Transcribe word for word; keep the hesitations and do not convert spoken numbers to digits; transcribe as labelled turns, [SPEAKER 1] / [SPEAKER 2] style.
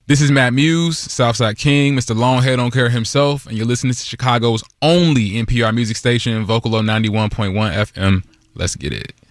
[SPEAKER 1] This is Matt Muse, Southside King, Mister Longhair Don't Care himself, and you're listening to Chicago's only N P R music station, Vocalo ninety-one point one F M. Let's get it.